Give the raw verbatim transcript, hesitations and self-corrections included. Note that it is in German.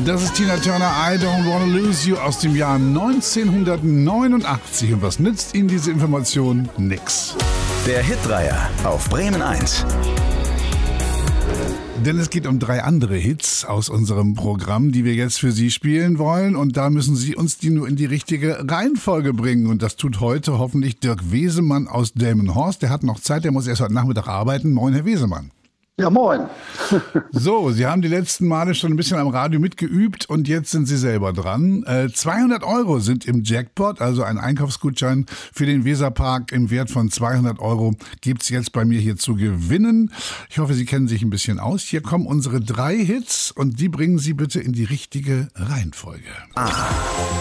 Das ist Tina Turner, I Don't Wanna Lose You aus dem Jahr neunzehnhundertneunundachtzig. Und was nützt Ihnen diese Information? Nix. Der Hitdreier auf Bremen eins. Denn es geht um drei andere Hits aus unserem Programm, die wir jetzt für Sie spielen wollen. Und da müssen Sie uns die nur in die richtige Reihenfolge bringen. Und das tut heute hoffentlich Dirk Wesemann aus Delmenhorst. Der hat noch Zeit, der muss erst heute Nachmittag arbeiten. Moin, Herr Wesemann. Ja, moin. So, Sie haben die letzten Male schon ein bisschen am Radio mitgeübt und jetzt sind Sie selber dran. Äh, zweihundert Euro sind im Jackpot, also ein Einkaufsgutschein für den Weserpark im Wert von zweihundert Euro gibt's jetzt bei mir hier zu gewinnen. Ich hoffe, Sie kennen sich ein bisschen aus. Hier kommen unsere drei Hits und die bringen Sie bitte in die richtige Reihenfolge. Ah.